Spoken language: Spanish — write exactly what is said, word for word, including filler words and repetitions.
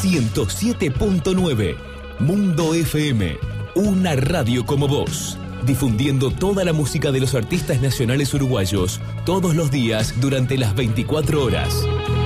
ciento siete punto nueve. Mundo F M, una radio como vos. Difundiendo toda la música de los artistas nacionales uruguayos, todos los días durante las veinticuatro horas.